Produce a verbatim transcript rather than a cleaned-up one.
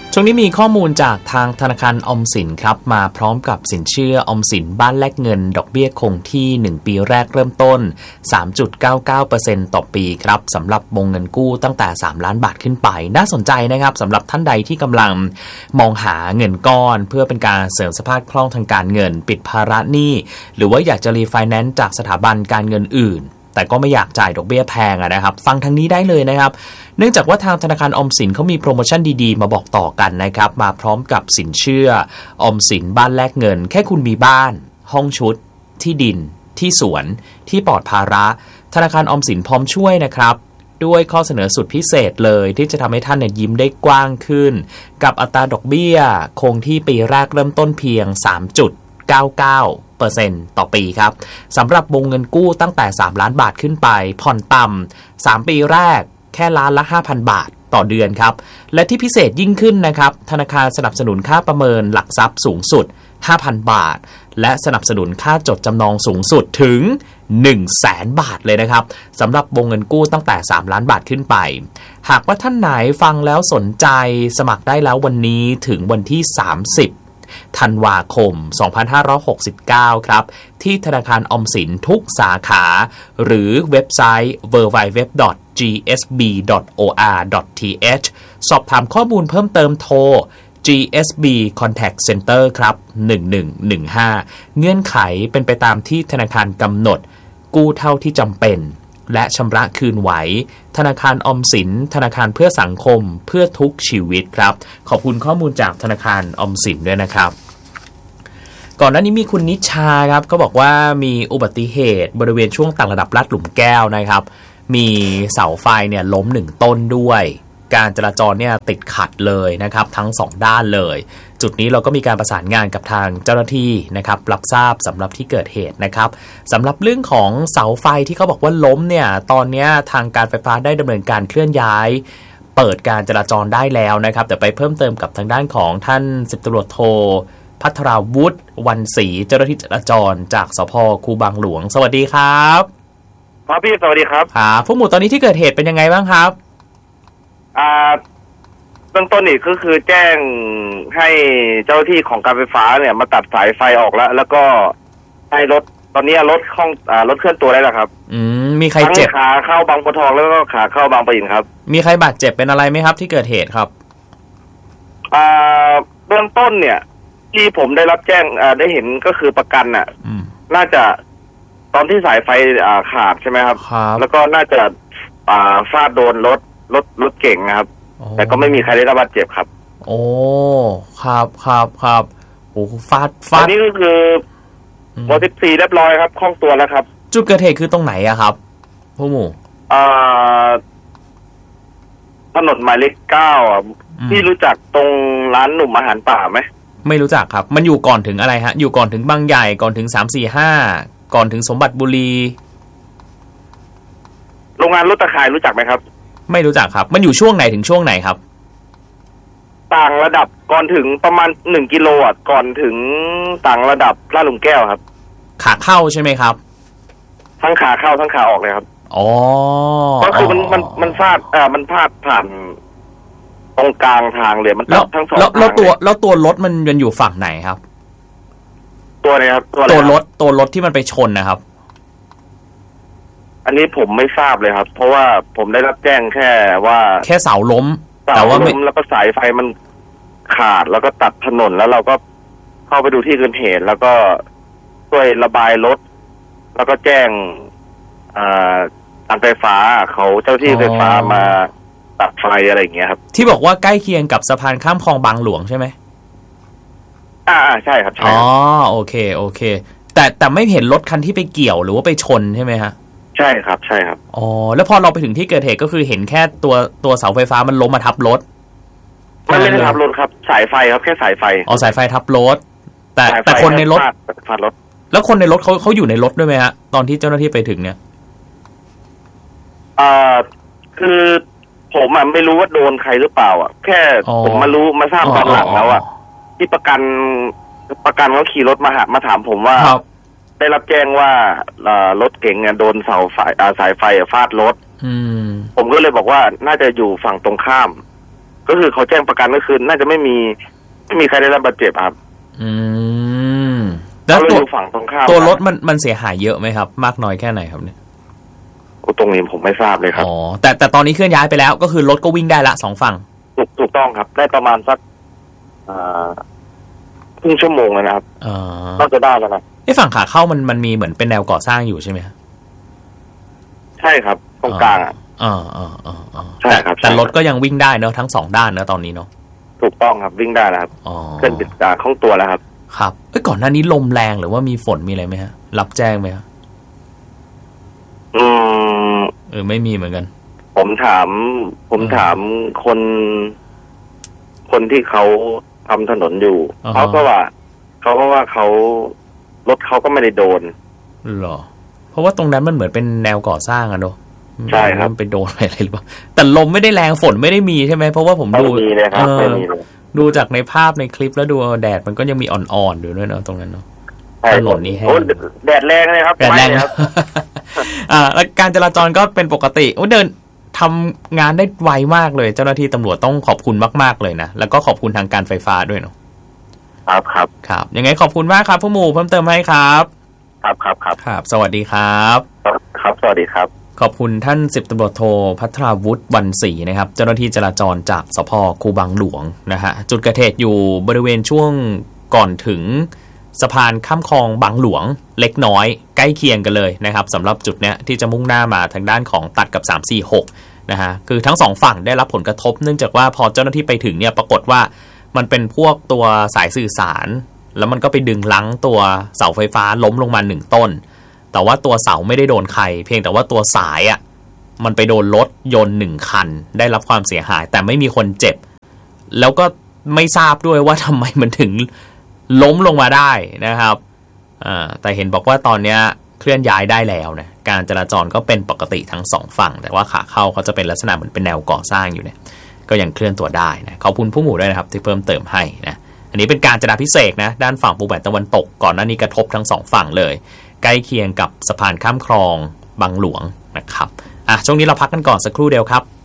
ช่วงนี้มีข้อมูลจากทางธนาคารออมสินครับมาพร้อมกับสินเชื่อออมสินบ้านแลกเงินดอกเบี้ยคงที่หนึ่งปีแรกเริ่มต้น สามจุดเก้าเก้าเปอร์เซ็นต์ ต่อปีครับสำหรับวงเงินกู้ตั้งแต่สามล้านบาทขึ้นไปน่าสนใจนะครับสำหรับท่านใดที่กำลังมองหาเงินก้อนเพื่อเป็นการเสริมสภาพคล่องทางการเงินปิดภาระหนี้หรือว่าอยากจะรีไฟแนนซ์จากสถาบันการเงินอื่นแต่ก็ไม่อยากจ่ายดอกเบี้ยแพงนะครับฟังทางนี้ได้เลยนะครับเนื่องจากว่าทางธนาคารออมสินเขามีโปรโมชั่นดีๆมาบอกต่อกันนะครับมาพร้อมกับสินเชื่อออมสินบ้านแลกเงินแค่คุณมีบ้านห้องชุดที่ดินที่สวนที่ปลอดภาระธนาคารออมสินพร้อมช่วยนะครับด้วยข้อเสนอสุดพิเศษเลยที่จะทำให้ท่านเนี่ยยิ้มได้กว้างขึ้นกับอัตราดอกเบี้ยคงที่ปีแรกเริ่มต้นเพียง สามจุดเก้าเก้าเปอร์เซ็นต์ ต่อปีครับสำหรับวงเงินกู้ตั้งแต่สามล้านบาทขึ้นไปผ่อนต่ำสามปีแรกแค่ล้านละ ห้าพัน บาทต่อเดือนครับและที่พิเศษยิ่งขึ้นนะครับธนาคารสนับสนุนค่าประเมินหลักทรัพย์สูงสุด ห้าพัน บาทและสนับสนุนค่าจดจำนองสูงสุดถึง หนึ่งแสน บาทเลยนะครับสำหรับวงเงินกู้ตั้งแต่สามล้านบาทขึ้นไปหากว่าท่านไหนฟังแล้วสนใจสมัครได้แล้ววันนี้ถึงวันที่สามสิบธันวาคมสองพันห้าร้อยหกสิบเก้าครับที่ธนาคารออมสินทุกสาขาหรือเว็บไซต์ ดับเบิลยู ดับเบิลยู ดับเบิลยู ดอท จี เอส บี ดอท โอ อาร์ ดอท ที เอช สอบถามข้อมูลเพิ่มเติมโทร จี เอส บี Contact Center ครับหนึ่งหนึ่งหนึ่งห้าเงื่อนไขเป็นไปตามที่ธนาคารกำหนดกู้เท่าที่จำเป็นและชำระคืนไหวธนาคารออมสินธนาคารเพื่อสังคมเพื่อทุกชีวิตครับขอบคุณข้อมูลจากธนาคารออมสินด้วยนะครับก่อนหน้านี้มีคุณนิชาครับก็บอกว่ามีอุบัติเหตุบริเวณช่วงต่างระดับลาดหลุมแก้วนะครับมีเสาไฟเนี่ยล้มหนึ่งต้นด้วยการจราจรเนี่ยติดขัดเลยนะครับทั้งสองด้านเลยจุดนี้เราก็มีการประสานงานกับทางเจ้าหน้าที่นะครับรับทราบสำหรับที่เกิดเหตุนะครับสำหรับเรื่องของเสาไฟที่เขาบอกว่าล้มเนี่ยตอนนี้ทางการไฟฟ้าได้ดำเนินการเคลื่อนย้ายเปิดการจราจรได้แล้วนะครับแต่ไปเพิ่มเติมกับทางด้านของท่านสิบตำรวจโทภัทราวุฒิวันศรีเจ้าหน้าที่จราจรจากสภ.คูบางหลวงสวัสดีครับครับพี่สวัสดีครับครับผู้หมู่ตอนนี้ที่เกิดเหตุเป็นยังไงบ้างครับอ่าเบื้องต้นนี่ก็คือแจ้งให้เจ้าหน้าที่ของการไฟฟ้าเนี่ยมาตัดสายไฟออกแล้วแล้วก็ให้รถตอนนี้รถข้องอ่ารถเคลื่อนตัวได้แล้วครับอืมมีใครเจ็บขาเข้าบางบัวทองแล้วก็ขาเข้าบางปะอินครับมีใครบาดเจ็บเป็นอะไรไหมครับที่เกิดเหตุครับอ่าเบื้องต้นเนี่ยที่ผมได้รับแจ้งอ่าได้เห็นก็คือประกันน่ะน่าจะตอนที่สายไฟอ่าขาดใช่ไหมครับแล้วก็น่าจะอ่าฟาดโดนรถรถรถเก่งนะครับแต่ก็ไม่มีใครได้รับบาดเจ็บครับโอ้ครับครับครับโอ้ฟาดฟาดนี่ก็คือวอสิบสี่เรียบร้อยครับคล่องตัวแล้วครับจุดเกิดเหตุคือตรงไหนอะครับผู้หมู่อ่าถนนหมายเลขเก้าที่รู้จักตรงร้านหนุ่มอาหารป่าไหมไม่รู้จักครับมันอยู่ก่อนถึงอะไรฮะอยู่ก่อนถึงบางใหญ่ก่อนถึงสามสี่ห้าก่อนถึงสมบัติบุรีโรงงานรถตะข่ายรู้จักไหมครับไม่รู้จักครับมันอยู่ช่วงไหนถึงช่วงไหนครับต่างระดับก่อนถึงประมาณหนึ่งกิโลอ่ะก่อนถึงต่างระดับลาดหลุมแก้วครับขาเข้าใช่ไหมครับทั้งขาเข้าทั้งขาออกเลยครับอ๋อก็คือมันมันมันพลาดอ่ามันพลาดผ่านตรงกลางทางเลยมันตัดทั้งสองทางแล้วตัวแล้วตัวรถมันมันอยู่ฝั่งไหนครับตัวไหนครับตัวรถตัวรถที่มันไปชนนะครับอันนี้ผมไม่ทราบเลยครับเพราะว่าผมได้รับแจ้งแค่ว่าแค่เสาล้มเสาล้มแล้วก็สายไฟมันขาดแล้วก็ตัดถนนแล้วเราก็เข้าไปดูที่เกิดเหตุแล้วก็ช่วยระบายรถแล้วก็แจ้งทางไฟฟ้าเขาเจ้าที่ไฟฟ้ามาตัดไฟอะไรอย่างเงี้ยครับที่บอกว่าใกล้เคียงกับสะพานข้ามคลองบางหลวงใช่ไหมอ่าใช่ครับอ๋อโอเคโอเคแต่แต่ไม่เห็นรถคันที่ไปเกี่ยวหรือว่าไปชนใช่ไหมฮะใช่ครับใช่ครับอ๋อแล้วพอเราไปถึงที่เกิดเหตุก็คือเห็นแค่ตัวตัวเสาไฟฟ้ามันล้มมาทับรถมันไม่ได้ทับรถครับสายไฟครับแค่สายไฟอ๋อสายไฟทับรถแต่แต่คนในรถฟาดรถแล้วคนในรถเขาเขาอยู่ในรถด้วยไหมฮะตอนที่เจ้าหน้าที่ไปถึงเนี่ยอ่าคือผมอ่ะไม่รู้ว่าโดนใครหรือเปล่าอ่ะแค่ผมมารู้มาทราบตอนหลังแล้วอ่ะที่ประกันประกันเขาขี่รถมาหามาถามผมว่าได้รับแจ้งว่ารถเก๋งเนี่ยโดนเสาไฟสายไฟฟาดรถผมก็เลยบอกว่าน่าจะอยู่ฝั่งตรงข้ามก็คือเขาแจ้งประกันก็คือน่าจะไม่มีไม่มีใครได้รับบาดเจ็บครับอืมแล้วตัวฝั่งตรงข้ามตัวรถมันมันเสียหายเยอะไหมครับมากน้อยแค่ไหนครับเนี่ยตรงนี้ผมไม่ทราบเลยครับอ๋อแต่แต่ตอนนี้เคลื่อนย้ายไปแล้วก็คือรถก็วิ่งได้ละสองฝั่งถูกถูกต้องครับได้ประมาณสักอ่าครึ่งชั่วโมงนะครับอ๋อน่าจะได้แล้วนะไอ้ฝั่งขาเข้ามันมันมีเหมือนเป็นแนวก่อสร้างอยู่ใช่ไหมครับใช่ครับตรงกลางอ่ะอ๋ออ๋ออ๋อใช่ครับแต่รถก็ยังวิ่งได้เนอะทั้งสองด้านเนอะตอนนี้เนอะถูกต้องครับวิ่งได้แล้วครับอ๋อเคลื่อนติดตาคล่องตัวแล้วครับครับเอ้ยก่อนหน้านี้ลมแรงหรือว่ามีฝนมีอะไรไหมฮะรับแจ้งไหมครับอืมเออไม่มีเหมือนกันผมถามผมถามคนคนที่เขาทำถนนอยู่เขาก็ว่าเขาก็ว่าเขารถเขาก็ไม่ได้โดนหรอเพราะว่าตรงนั้นมันเหมือนเป็นแนวก่อสร้างอะเนอะใช่ครับไปโดนอะไรหรือเปล่าแต่ลมไม่ได้แรงฝนไม่ได้มีใช่ไหมเพราะว่าผมดูดูจากในภาพในคลิปแล้วดูแดดมันก็ยังมีอ่อนๆอยู่ด้วยเนอะตรงนั้นเนอะถนนนี้แห้งแดดแรงเลยครับแดดแรงครับอ่าแล้วการจราจรก็เป็นปกติโอ้เดินทำงานได้ไวมากเลยเจ้าหน้าที่ตำรวจต้องขอบคุณมากๆเลยนะแล้วก็ขอบคุณทางการไฟฟ้าด้วยเนาะครับครับครับยังไงขอบคุณมากครับผู้หมู่เพิ่มเติมให้ครับครับครับครับครับสวัสดีครับครับสวัสดีครับขอบคุณท่านสิบตำรวจโทภัทราวุฒิวรรณศรีนะครับเจ้าหน้าที่จราจรจากสภ.คูบางหลวงนะฮะจุดเกิดเหตุอยู่บริเวณช่วงก่อนถึงสะพานข้ามคลองบางหลวงเล็กน้อยใกล้เคียงกันเลยนะครับสำหรับจุดเนี้ยที่จะมุ่งหน้ามาทางด้านของตัดกับสามสี่หกนะฮะคือทั้งสองฝั่งได้รับผลกระทบเนื่องจากว่าพอเจ้าหน้าที่ไปถึงเนี่ยปรากฏว่ามันเป็นพวกตัวสายสื่อสารแล้วมันก็ไปดึงลั้งตัวเสาไฟฟ้าล้มลงมาหนึ่งต้นแต่ว่าตัวเสาไม่ได้โดนใครเพียงแต่ว่าตัวสายอ่ะมันไปโดนรถยนต์หนึ่งคันได้รับความเสียหายแต่ไม่มีคนเจ็บแล้วก็ไม่ทราบด้วยว่าทำไมมันถึงล้มลงมาได้นะครับอ่าแต่เห็นบอกว่าตอนนี้เคลื่อนย้ายได้แล้วนะการจราจรก็เป็นปกติทั้งสองฝั่งแต่ว่าขาเข้าเขาจะเป็นลักษณะเหมือนเป็นแนวก่อสร้างอยู่เนี่ยก็ยังเคลื่อนตัวได้นะขอบคุณผู้หมู่ด้วยนะครับที่เพิ่มเติมให้นะอันนี้เป็นการจราพิเศษนะด้านฝั่งปูแบตตะวันตกก่อนหน้านี้กระทบทั้งสองฝั่งเลยใกล้เคียงกับสะพานข้ามคลองบางหลวงนะครับอ่ะช่วงนี้เราพักกันก่อนสักครู่เดียวครับ